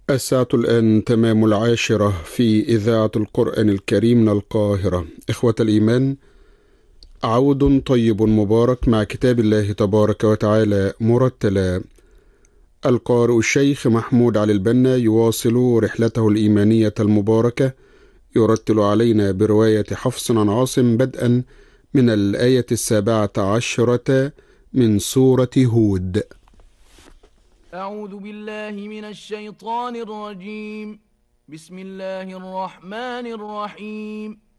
الساعة الآن تمام 10 في إذاعة القرآن الكريم من القاهرة. إخوة الإيمان، عود طيب مبارك مع كتاب الله تبارك وتعالى مرتلا. القارئ الشيخ محمود علي البنا يواصل رحلته الإيمانية المباركة، يرتل علينا برواية حفص عن عاصم بدءا من الآية 17 من سورة هود. أعوذ بالله من الشيطان الرجيم. بسم الله الرحمن الرحيم.